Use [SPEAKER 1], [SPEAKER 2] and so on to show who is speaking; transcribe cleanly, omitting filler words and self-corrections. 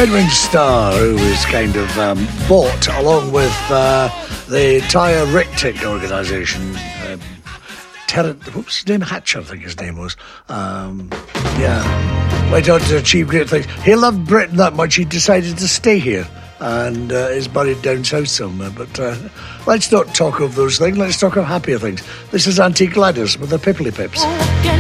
[SPEAKER 1] Edwin Starr, who was kind of bought along with the Tyre Rictic organisation. What's his name? Hatcher, I think his name was. Went on to achieve great things. He loved Britain that much, he decided to stay here and is buried down south somewhere. But let's not talk of those things, let's talk of happier things. This is Auntie Gladys with the Pipply Pips.